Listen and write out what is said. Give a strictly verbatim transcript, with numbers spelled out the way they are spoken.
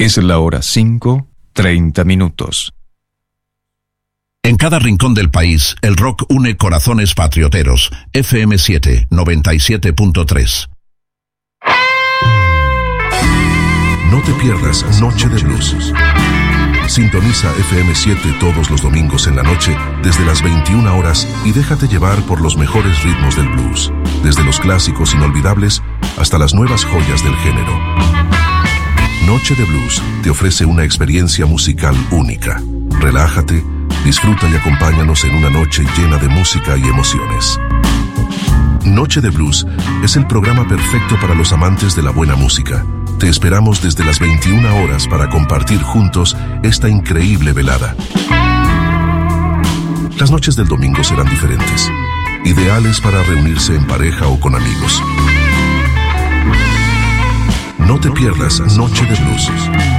Es la hora cinco, treinta minutos. En cada rincón del país, el rock une corazones patrioteros. F M siete, noventa y siete punto tres. No te pierdas Noche de Blues. Sintoniza F M siete todos los domingos en la noche, desde las veintiuna horas, y déjate llevar por los mejores ritmos del blues, desde los clásicos inolvidables hasta las nuevas joyas del género. Noche de Blues te ofrece una experiencia musical única. Relájate, disfruta y acompáñanos en una noche llena de música y emociones. Noche de Blues es el programa perfecto para los amantes de la buena música. Te esperamos desde las veintiuna horas para compartir juntos esta increíble velada. Las noches del domingo serán diferentes, ideales para reunirse en pareja o con amigos. No te pierdas Noche de Blues.